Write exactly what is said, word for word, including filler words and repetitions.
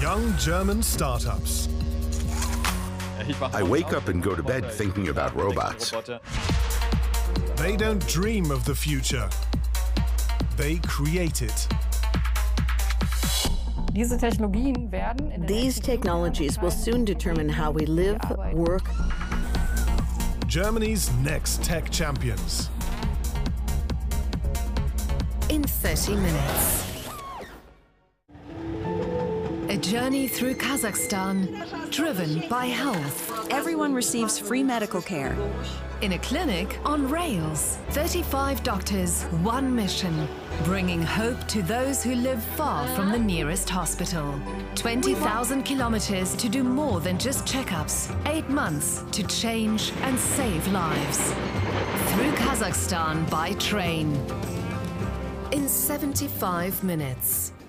Young German startups. I wake up and go to bed thinking about robots. They don't dream of the future. They create it. These technologies will soon determine how we live, work. Germany's next tech champions. In thirty minutes. A journey through Kazakhstan, driven by health. Everyone receives free medical care. In a clinic on rails. thirty-five doctors, one mission. Bringing hope to those who live far from the nearest hospital. twenty thousand kilometers to do more than just checkups. Eight months to change and save lives. Through Kazakhstan by train. In seventy-five minutes.